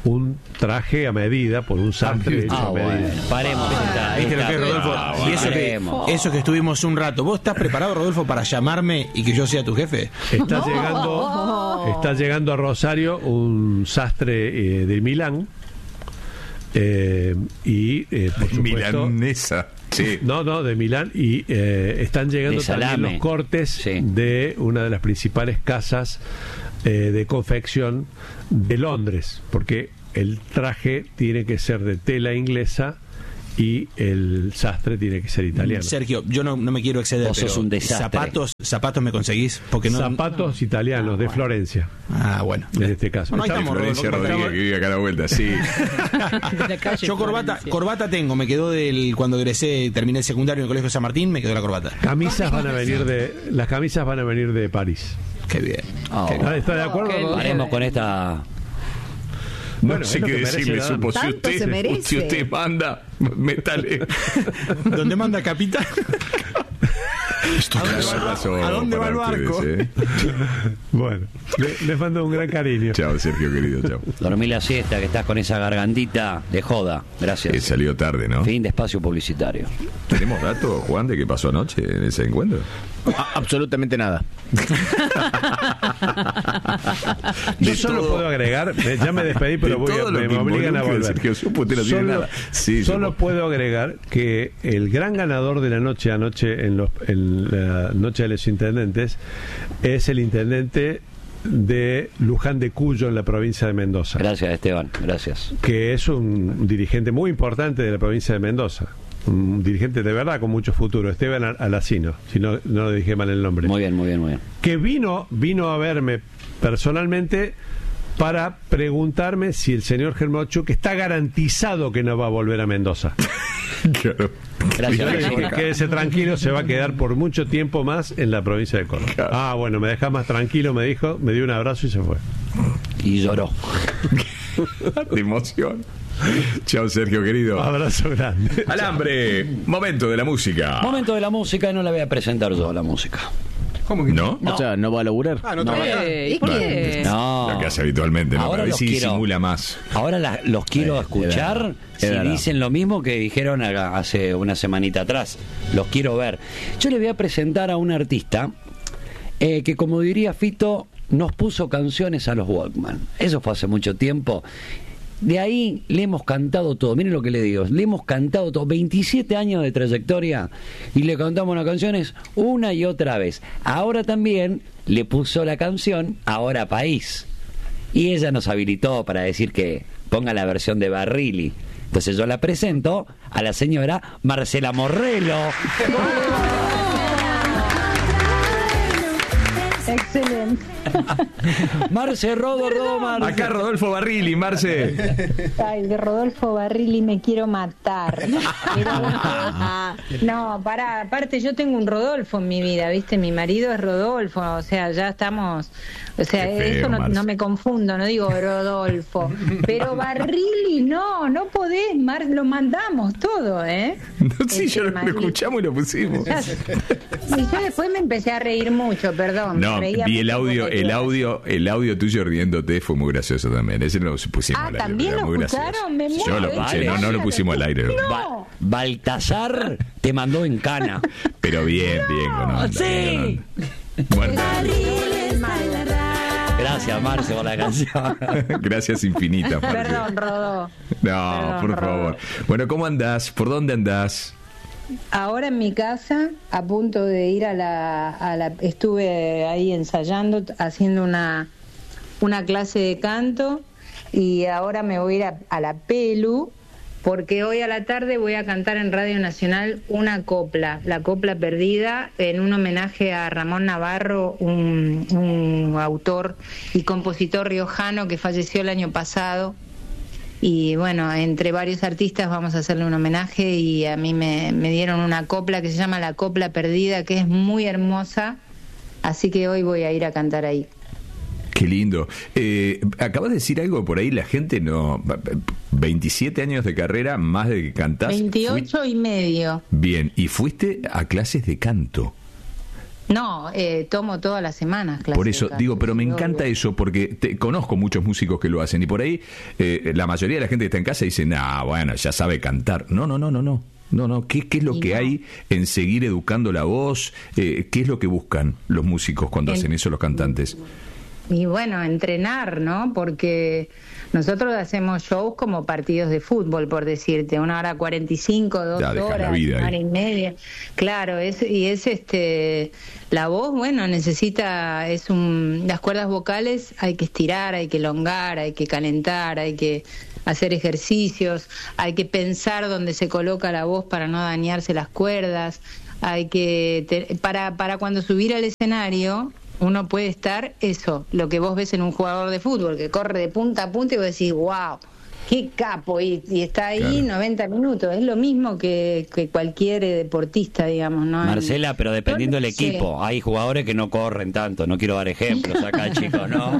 un traje a medida por un sastre hecho a medida. Paremos. ¿Viste lo que es, Rodolfo? Y eso que estuvimos un rato. ¿Vos estás preparado, Rodolfo, para llamarme y que yo sea tu jefe? Está llegando a Rosario un sastre de Milán. Por supuesto, milanesa. Sí. No, de Milán. Y están llegando también los cortes de una de las principales casas de confección de Londres, porque el traje tiene que ser de tela inglesa y el sastre tiene que ser italiano. Sergio, yo no me quiero exceder, Vos sos un desastre. ¿Zapatos me conseguís? Porque zapatos italianos de Florencia. Bueno. En este caso. Bueno, ahí estamos, Florencia Rodríguez, que vive acá a la vuelta, sí. Yo corbata tengo, me quedó cuando terminé el secundario en el Colegio San Martín, me quedó la corbata. Las camisas van a venir de París. Qué bien. ¿Está de acuerdo? Haremos con esta... No sé qué decirle, supo. Si usted manda, métale. ¿Dónde manda capitán? ¿A dónde va el barco? Bueno, les mando un gran cariño. Chao, Sergio, querido, chao. Dormí la siesta, que estás con esa gargantita de joda. Gracias. Salió tarde, ¿no? Fin de espacio publicitario. ¿Tenemos datos, Juan, de qué pasó anoche en ese encuentro? Absolutamente nada. Yo solo puedo agregar, ya me despedí, pero me obligan a volver. Solo puedo agregar que el gran ganador de la noche anoche en la noche de los intendentes es el intendente de Luján de Cuyo, en la provincia de Mendoza. Gracias, Esteban, gracias. Que es un dirigente muy importante de la provincia de Mendoza. Un dirigente de verdad con mucho futuro, Esteban Alacino, si no le dije mal el nombre. Muy bien. Que vino a verme personalmente para preguntarme si el señor Germochuk está garantizado que no va a volver a Mendoza. Claro. Gracias. Quédese tranquilo, se va a quedar por mucho tiempo más en la provincia de Córdoba. Claro. Bueno, me dejas más tranquilo, me dijo, me dio un abrazo y se fue. Y lloró. De emoción. Chao, Sergio, querido. Abrazo grande. Alambre, momento de la música. Momento de la música, no la voy a presentar yo, la música. ¿Cómo que no? O sea, ¿no va a laburar? No. ¿Y qué? No. Lo que hace habitualmente, ¿no? Ahora a ver si disimula más. Ahora los quiero escuchar si dicen lo mismo que dijeron hace una semanita atrás. Los quiero ver. Yo le voy a presentar a un artista que, como diría Fito, nos puso canciones a los Walkman. Eso fue hace mucho tiempo. De ahí le hemos cantado todo. Miren lo que le digo, le hemos cantado todo. 27 años de trayectoria y le cantamos las canciones una y otra vez. Ahora también le puso la canción Ahora País, y ella nos habilitó para decir que ponga la versión de Barrilli. Entonces yo la presento a la señora Marcela Morrelo. Excelente. Marce, Rodo, Marce. Acá Rodolfo Barrilli, Marce. Ay, de Rodolfo Barrilli me quiero matar. No, pará, aparte yo tengo un Rodolfo en mi vida, ¿viste? Mi marido es Rodolfo, o sea, ya estamos... O sea, feo, eso no me confundo, no digo Rodolfo. Pero Barrilli, no podés, lo mandamos todo, ¿eh? No, sí, yo lo escuchamos y lo pusimos. Y yo después me empecé a reír mucho, perdón. No, vi el audio tuyo riéndote, fue muy gracioso también. Ese no lo pusimos al aire. ¿También lo escucharon? Me muero. Yo lo escuché, no lo pusimos al aire. No. Baltasar te mandó en cana. Pero bien, con sí. Bueno. Gracias, Marce, por la canción. Gracias infinitas, Marce. Perdón, Rodó. No, por favor. Bueno, ¿cómo andás? ¿Por dónde andás? Ahora en mi casa, a punto de ir a la estuve ahí ensayando, haciendo una clase de canto, y ahora me voy a ir a la Pelu, porque hoy a la tarde voy a cantar en Radio Nacional una copla, La Copla Perdida, en un homenaje a Ramón Navarro, un autor y compositor riojano que falleció el año pasado. Y bueno, entre varios artistas vamos a hacerle un homenaje, y a mí me dieron una copla que se llama La Copla Perdida, que es muy hermosa, así que hoy voy a ir a cantar ahí. Qué lindo. Acabas de decir algo por ahí, la gente no... 27 años de carrera, más de que cantás. 28 y medio. Bien, y fuiste a clases de canto. No, tomo todas las semanas clases. Por eso digo, pero me encanta eso, porque conozco muchos músicos que lo hacen y por ahí la mayoría de la gente que está en casa dice, bueno, ya sabe cantar. No, ¿qué es lo que hay en seguir educando la voz? ¿Qué es lo que buscan los músicos cuando hacen eso, los cantantes? Y bueno, entrenar, ¿no? Porque nosotros hacemos shows como partidos de fútbol, por decirte, 1 hora 45, 2 horas, 1 hora y media. Claro, la voz, bueno, necesita, las cuerdas vocales hay que estirar, hay que elongar, hay que calentar, hay que hacer ejercicios, hay que pensar dónde se coloca la voz para no dañarse las cuerdas, hay que para cuando subir al escenario uno puede estar lo que vos ves en un jugador de fútbol que corre de punta a punta y vos decís, wow, qué capo, y está ahí, claro, 90 minutos. Es lo mismo que cualquier deportista, digamos, ¿no? Marcela, pero dependiendo del equipo, hay jugadores que no corren tanto. No quiero dar ejemplos acá, chicos, ¿no?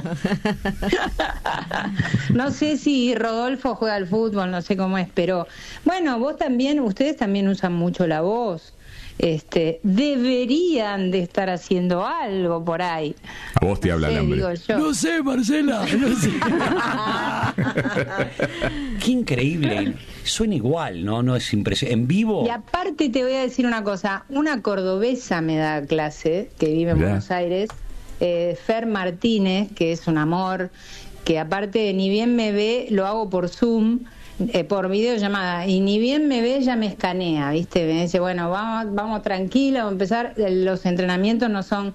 No sé si Rodolfo juega al fútbol, no sé cómo es, pero bueno, ustedes también usan mucho la voz. Deberían de estar haciendo algo por ahí. A vos te habla el hambre. No sé, Marcela, no sé. Qué increíble. Suena igual, ¿no? No es impresionante. En vivo. Y aparte te voy a decir una cosa. Una cordobesa me da clase, que vive en Buenos Aires, Fer Martínez, que es un amor, que aparte ni bien me ve, lo hago por Zoom, por videollamada, y ni bien me ve ya me escanea, ¿viste? Me dice, bueno, vamos tranquila, vamos a empezar. Los entrenamientos no son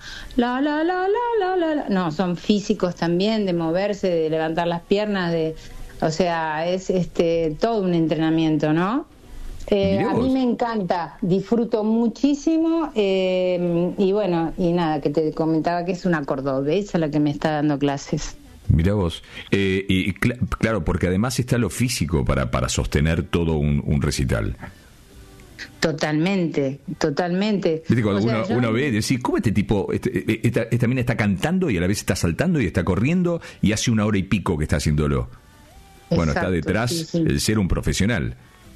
no, son físicos también, de moverse, de levantar las piernas, o sea, es todo un entrenamiento, ¿no? A mí me encanta, disfruto muchísimo, y bueno, y nada, que te comentaba que es una cordobesa la que me está dando clases. Mirá vos, claro, porque además está lo físico para sostener todo un recital. Totalmente. ¿Viste? Cuando uno ve y decís, ¿cómo este tipo, esta mina está cantando y a la vez está saltando y está corriendo y hace 1 hora y pico que está haciéndolo? Bueno, está detrás el ser un profesional.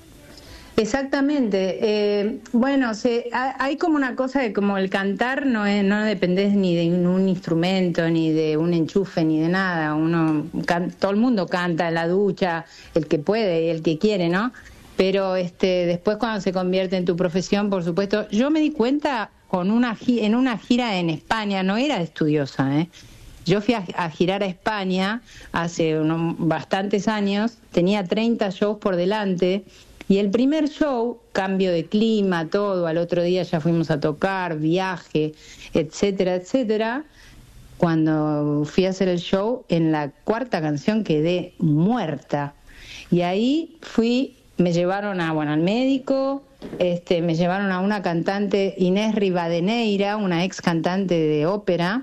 Exactamente. Bueno, hay como una cosa de como el cantar no dependés ni de un instrumento, ni de un enchufe, ni de nada. Todo el mundo canta en la ducha, el que puede y el que quiere, ¿no? Pero después cuando se convierte en tu profesión, por supuesto, yo me di cuenta en una gira en España, no era estudiosa, ¿eh? Yo fui a girar a España hace bastantes años, tenía 30 shows por delante. Y el primer show, cambio de clima, todo, al otro día ya fuimos a tocar, viaje, etcétera, etcétera. Cuando fui a hacer el show, en la 4ª canción quedé muerta. Y ahí me llevaron al médico, me llevaron a una cantante, Inés Rivadeneira, una ex cantante de ópera,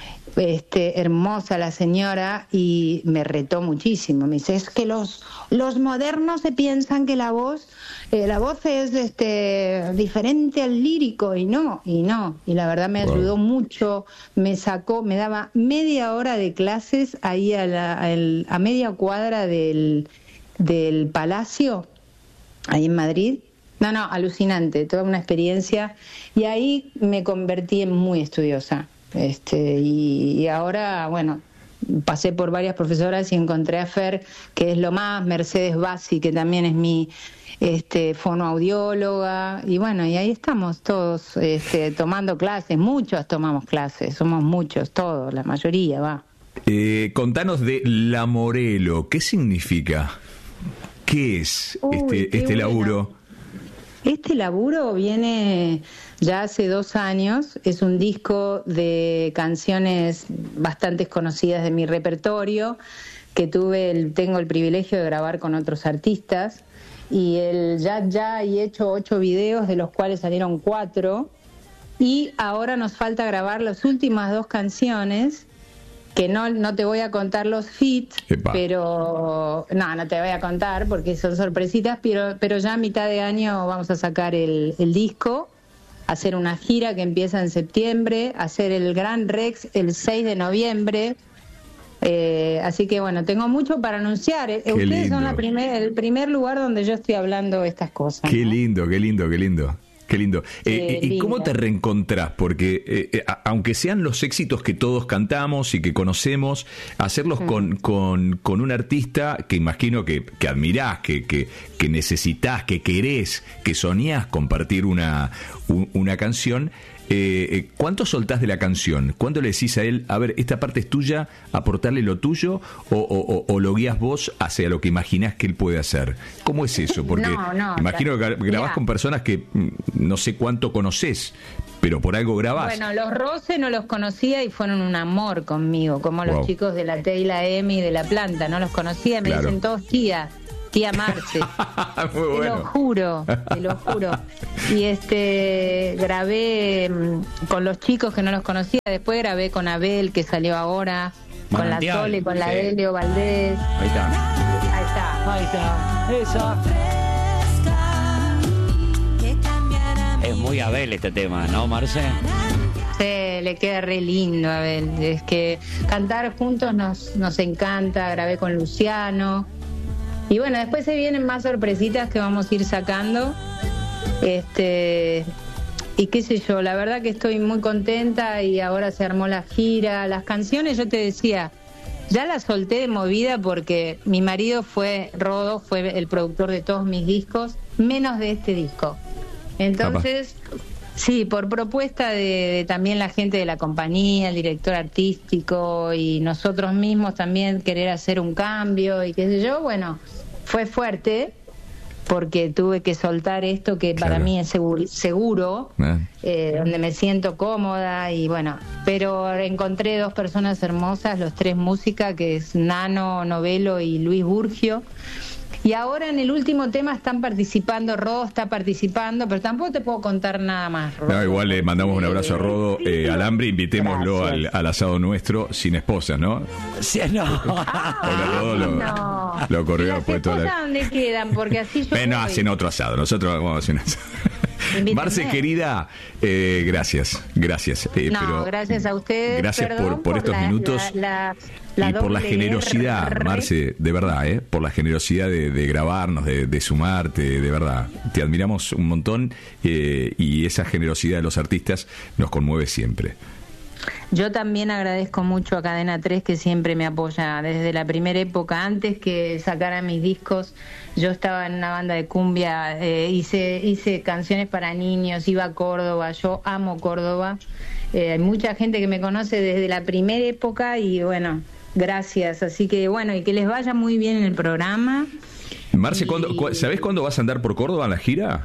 hermosa la señora, y me retó muchísimo. Me dice, es que los modernos se piensan que la voz es diferente al lírico, y no, y la verdad me ayudó mucho, me daba media hora de clases ahí a media cuadra del Palacio, ahí en Madrid. No, alucinante, toda una experiencia, y ahí me convertí en muy estudiosa. Y ahora, bueno, pasé por varias profesoras y encontré a Fer, que es lo más, Mercedes Bassi, que también es mi fonoaudióloga, y bueno, y ahí estamos todos tomando clases, muchos tomamos clases, somos muchos, todos, la mayoría, va. Contanos de La Morelo, ¿qué significa? ¿Qué es este laburo? Bueno. Este laburo viene ya hace 2 años, es un disco de canciones bastante conocidas de mi repertorio, que tengo el privilegio de grabar con otros artistas, y ya he hecho 8 videos, de los cuales salieron 4, y ahora nos falta grabar las últimas 2 canciones, que no te voy a contar los feats, pero no te voy a contar porque son sorpresitas, pero ya a mitad de año vamos a sacar el disco, hacer una gira que empieza en septiembre, hacer el Gran Rex el 6 de noviembre, así que bueno, tengo mucho para anunciar. Ustedes lindo. son el primer lugar donde yo estoy hablando estas cosas. Qué ¿no? lindo. Qué lindo. ¿Y cómo te reencontrás? Porque aunque sean los éxitos que todos cantamos y que conocemos, hacerlos con un artista que imagino que admirás, que necesitás, que querés, que soñás compartir una canción. ¿Cuánto soltás de la canción? ¿Cuándo le decís a él, a ver, esta parte es tuya, aportarle lo tuyo, o lo guías vos hacia lo que imaginás que él puede hacer? ¿Cómo es eso? Porque imagino que grabás con personas que no sé cuánto conocés, pero por algo grabás. Bueno, los Rose no los conocía y fueron un amor conmigo, como los chicos de la T y la M y de La Planta, no los conocía, me dicen todos tía Marce. Muy bueno. Te lo juro. Y grabé con los chicos que no los conocía, después grabé con Abel, que salió ahora, con la Sole, con la Elio Valdés. Ahí está. Esa. Es muy Abel este tema, ¿no, Marce? Sí, le queda re lindo a Abel. Es que cantar juntos nos encanta. Grabé con Luciano. Y bueno, después se vienen más sorpresitas que vamos a ir sacando. Y qué sé yo, la verdad que estoy muy contenta y ahora se armó la gira. Las canciones, yo te decía, ya las solté de movida porque mi marido Rodo fue el productor de todos mis discos, menos de este disco. Entonces, sí, por propuesta de también la gente de la compañía, el director artístico y nosotros mismos también querer hacer un cambio y qué sé yo, bueno, fue fuerte porque tuve que soltar esto que para mí es seguro, donde me siento cómoda y bueno, pero encontré dos personas hermosas, los tres música, que es Nano Novelo y Luis Burgio. Y ahora en el último tema están participando, Rodo está participando, pero tampoco te puedo contar nada más, Rodo. No, igual le mandamos un abrazo a Rodo, Alambre, invitémoslo al asado nuestro sin esposa, ¿no? Sí, no. Porque Rodo lo corrió después toda la... ¿Dónde quedan? Porque así yo no, hacen otro asado, nosotros vamos a hacer un asado. Marce, querida, gracias. Pero gracias a ustedes. Gracias por estos minutos y por la generosidad, Marce, de verdad, por la generosidad de grabarnos, de sumarte, de verdad. Te admiramos un montón y esa generosidad de los artistas nos conmueve siempre. Yo también agradezco mucho a Cadena 3 que siempre me apoya desde la primera época. Antes que sacara mis discos, yo estaba en una banda de cumbia, hice canciones para niños, iba a Córdoba, yo amo Córdoba. Hay mucha gente que me conoce desde la primera época y bueno, gracias. Así que bueno, y que les vaya muy bien en el programa. Marce, ¿sabés cuándo vas a andar por Córdoba en la gira?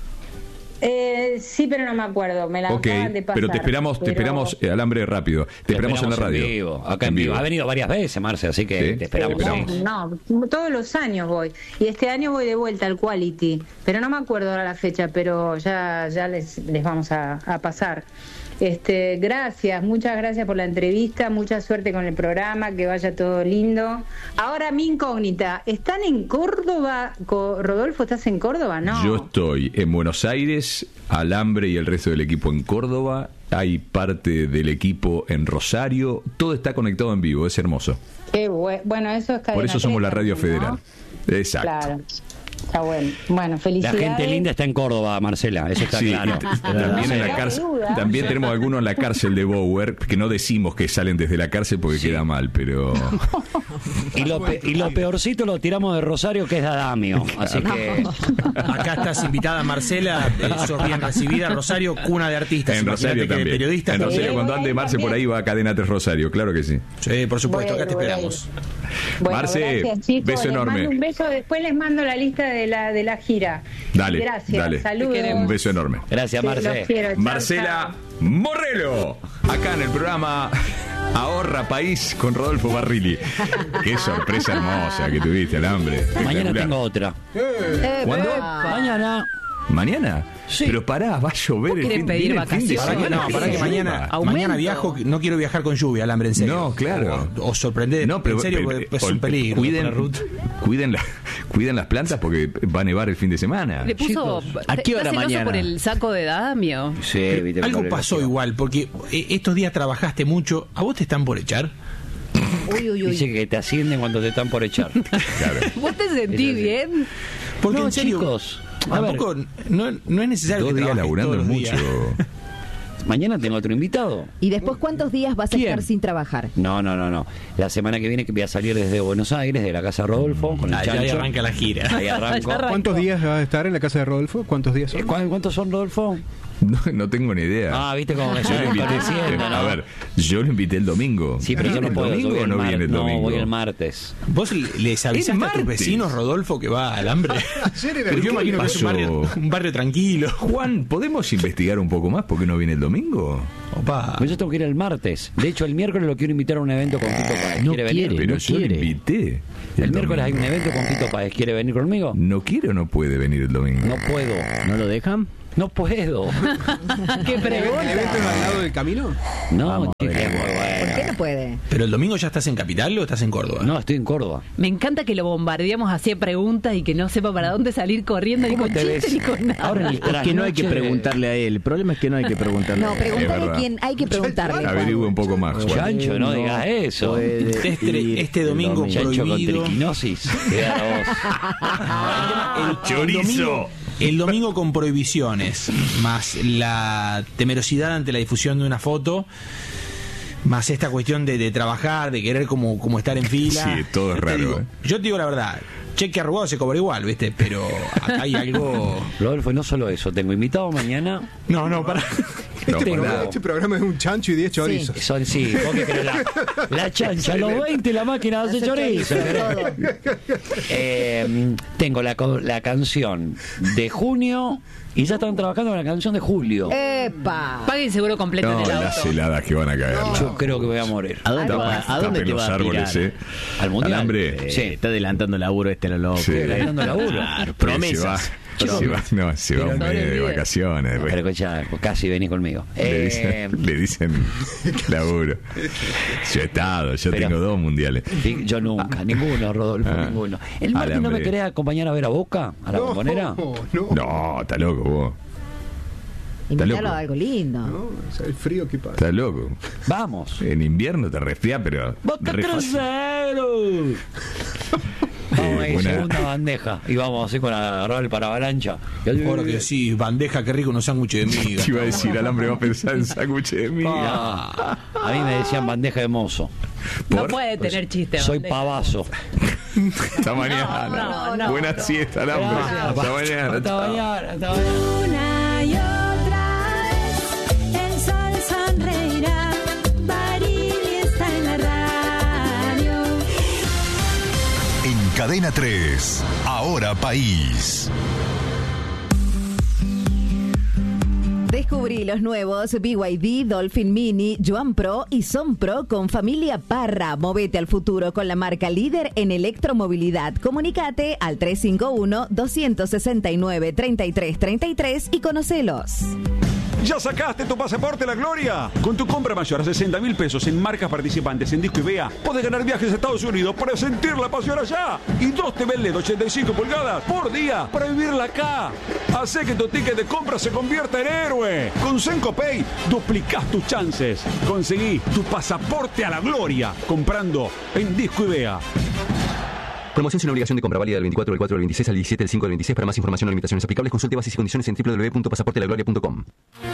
Sí, pero no me acuerdo, me la acaban de pasar. Pero te esperamos Alambre rápido. Te esperamos en la radio. En vivo, acá en vivo. Ha venido varias veces, Marce, así que ¿sí? Te esperamos. No, todos los años voy. Y este año voy de vuelta al Quality. Pero no me acuerdo ahora la fecha, pero ya les vamos a pasar. Gracias, muchas gracias por la entrevista, mucha suerte con el programa, que vaya todo lindo. Ahora mi incógnita, ¿están en Córdoba? Rodolfo, ¿estás en Córdoba? No. Yo estoy en Buenos Aires, Alambre y el resto del equipo en Córdoba, hay parte del equipo en Rosario, todo está conectado en vivo, es hermoso. Qué bueno, eso es Cadena. Por eso somos la radio federal. Exacto. Claro. Está bueno. Bueno, felicidades. La gente linda está en Córdoba, Marcela, eso está claro. También en la cárcel. También tenemos algunos en la cárcel de Bower, que no decimos que salen desde la cárcel porque queda mal, pero... Y lo peorcito lo tiramos de Rosario, que es Adamio. Así que... Acá estás invitada, Marcela, sos bien recibida. Rosario, cuna de artistas. En Rosario también. Periodistas. En Rosario, cuando ande Marce por ahí va a Cadena 3 Rosario, claro que sí. Sí, por supuesto, acá te esperamos. Bueno, Marce, gracias, chicos. beso enorme. Les mando un beso, después les mando la lista de la gira. Dale, gracias, saludos. Un beso enorme. Gracias, Marce. Quiero, Marcela Morrelo, acá en el programa Ahorra País con Rodolfo Barrilli. Qué sorpresa hermosa que tuviste, Alambre. Mañana tengo otra. ¿Cuándo? ¿Mañana? Sí. Pero pará, va a llover el fin de semana. Para que mañana viajo, no quiero viajar con lluvia, Alambre, en serio. No, claro. O sorprender, en serio, es un peligro. Cuiden las plantas porque va a nevar el fin de semana. Le puso, ¿a qué hora mañana? Por el saco de Damio. Sí, algo pasó igual, porque estos días trabajaste mucho. ¿A vos te están por echar? Uy. Dice que te ascienden cuando te están por echar. Claro. ¿Vos te sentís bien? Porque no, en serio, chicos, Tampoco, no es necesario 2 que días trabajes laburando todos es los mucho. días. Mañana tengo otro invitado. ¿Y después cuántos días vas a estar sin trabajar? No. La semana que viene que voy a salir desde Buenos Aires, de la casa de Rodolfo, con el Ahí chancho. arranca la gira. Ahí arranco. ¿Cuántos días vas a estar en la casa de Rodolfo? ¿Cuántos días son? ¿Cuántos son, Rodolfo? No tengo ni idea. Ah, viste cómo me Yo lo estoy invité. conociendo, ¿no? A ver, yo lo invité el domingo. Sí, pero yo no ¿El puedo. domingo o no viene el domingo? No, voy el martes. ¿Vos les avisaste a tus vecinos, Rodolfo, que va al hambre? Porque yo imagino que es un barrio tranquilo. Juan, ¿podemos investigar un poco más? ¿Por qué no viene el domingo? Opa. Pues yo tengo que ir el martes. De hecho, el miércoles lo quiero invitar a un evento con Fito Páez. ¿Quiere venir? Pero yo lo invité. El miércoles hay un evento con Fito Páez. ¿Quiere venir conmigo? ¿No quiere o no puede venir el domingo? No puedo. ¿No lo dejan? No puedo. ¿Qué pregunta? ¿El evento es al lado del camino? No, ¿Por qué no puede? ¿Pero el domingo ya estás en Capital o estás en Córdoba? No, estoy en Córdoba. Me encanta que lo bombardeamos así preguntas y que no sepa para dónde salir corriendo ni con chistes ni con nada. Ahora Es que no hay que preguntarle a él. El problema es que no hay que preguntarle No, a él. preguntarle a quién hay que preguntarle. Averigüe un poco más, Juan. Chancho, no digas eso. Este domingo Chancho con prohibido. triquinosis. Chorizo. El domingo con prohibiciones, más la temerosidad ante la difusión de una foto, más esta cuestión de trabajar, de querer como estar en fila. Sí, todo es raro. Yo te digo la verdad, cheque arrugado se cobra igual, ¿viste? Pero acá hay algo... Rodolfo, no solo eso, tengo invitado mañana. No, para... Este programa es un chancho y 10 chorizos. Sí, ¿vos qué querés? La chancha, los 20 la máquina hace chorizo. Tengo la canción de junio y ya están trabajando en la canción de julio. ¡Epa! Paguen seguro completo en el auto. Las heladas que van a caer. Yo creo que voy a morir. ¿A dónde Tapen te los vas a árboles, tirar? ¿Al mundial? Alambre. Sí, está adelantando laburo lo loco. Sí. Adelantando laburo. Claro, promesas. Se va un mes de vacaciones. Pero escucha, casi venís conmigo. Le dicen laburo. Yo tengo 2 mundiales. Yo nunca, ninguno, Rodolfo, ninguno. ¿El martes no me querés acompañar a ver a Boca? ¿A la Bombonera? No, está loco vos. Invítalo a algo lindo. No, o sea, el frío que pasa. Está loco. Vamos. En invierno te resfriás, pero... ¡Boca re fácil. Tercero! Vamos a ir buena- segunda bandeja y vamos así con agarrar el paravalancha. Ahora que sí, bandeja, qué rico unos sándwiches de miga. Te iba a decir, Alambre va a pensar en sándwich de miga. A mí me decían bandeja de mozo. No puede tener chiste. Soy bandeja. pavazo. Hasta mañana. No. Buena siesta, Alambre. Hasta mañana. Hasta Chao. mañana. Hasta mañana. Una y otra vez el sol sonreirá. Barili está en la radio. En Cadena 3, Ahora País. Descubrí los nuevos BYD, Dolphin Mini, Yuan Pro y Son Pro con familia Parra. Movete al futuro con la marca líder en electromovilidad. Comunicate al 351-269-3333 y conocelos. ¿Ya sacaste tu pasaporte La Gloria? Con tu compra mayor a 60.000 pesos en marcas participantes en Disco y Vea, podés ganar viajes a Estados Unidos para sentir la pasión allá. Y 2 TV LED 85 pulgadas por día para vivirla acá. Hacé que tu ticket de compra se convierta en héroe. Con Senco Pay duplicás tus chances. Conseguí tu pasaporte a La Gloria comprando en Disco y Vea. Promoción sin obligación de compra, válida del 24 del 4 del 26 al 17 del 5 del 26. Para más información o limitaciones aplicables, consulte bases y condiciones en www.pasaportelagloria.com.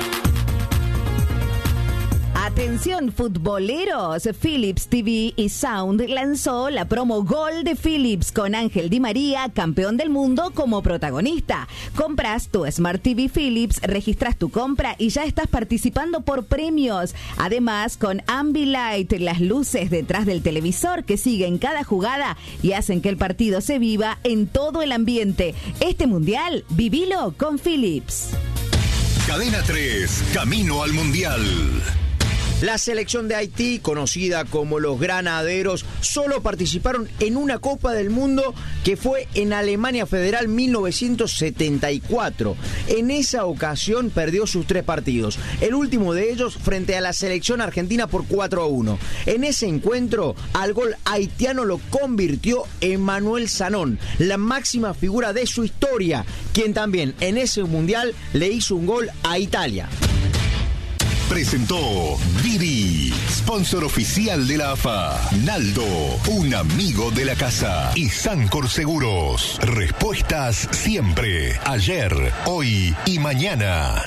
Atención futboleros, Philips TV y Sound lanzó la promo Gol de Philips con Ángel Di María, campeón del mundo, como protagonista. Compras tu Smart TV Philips, registras tu compra y ya estás participando por premios. Además, con Ambilight, las luces detrás del televisor que siguen cada jugada y hacen que el partido se viva en todo el ambiente. Este mundial, vivilo con Philips. Cadena 3, camino al Mundial. La selección de Haití, conocida como los Granaderos, solo participaron en una Copa del Mundo que fue en Alemania Federal 1974. En esa ocasión perdió sus 3 partidos, el último de ellos frente a la selección argentina por 4-1. En ese encuentro, al gol haitiano lo convirtió Emmanuel Sanón, la máxima figura de su historia, quien también en ese mundial le hizo un gol a Italia. Presentó Didi Sport. sponsor oficial de la AFA. Naldo, un amigo de la casa. Y Sancor Seguros. Respuestas siempre. Ayer, hoy y mañana.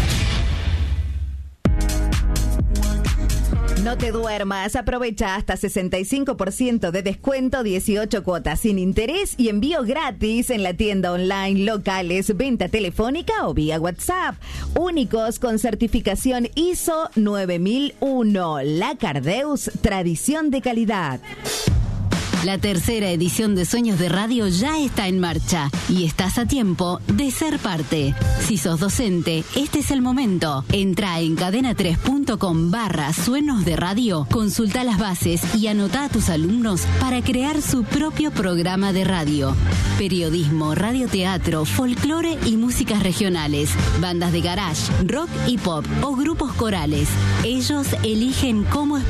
No te duermas, aprovecha hasta 65% de descuento, 18 cuotas sin interés y envío gratis en la tienda online, locales, venta telefónica o vía WhatsApp. Únicos con certificación ISO 9001. La Cardeus, tradición de calidad. La tercera edición de Sueños de Radio ya está en marcha y estás a tiempo de ser parte. Si sos docente, este es el momento. Entra en cadena3.com/Sueños de Radio, consulta las bases y anota a tus alumnos para crear su propio programa de radio. Periodismo, radioteatro, folclore y músicas regionales, bandas de garage, rock y pop o grupos corales. Ellos eligen cómo